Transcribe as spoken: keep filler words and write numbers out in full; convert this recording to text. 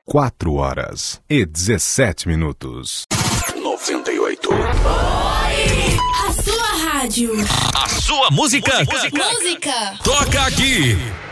quatro horas e dezessete minutos. noventa e oito. A sua rádio. A sua música. Música. Música. Toca aqui.